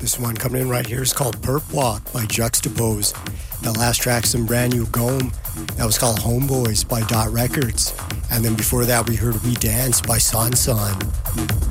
This one coming in right here is called Perp Walk by Juxtapose. The last track's some brand new Gome. That was called Homeboys by Dot Records. And then before that we heard We Dance by San San.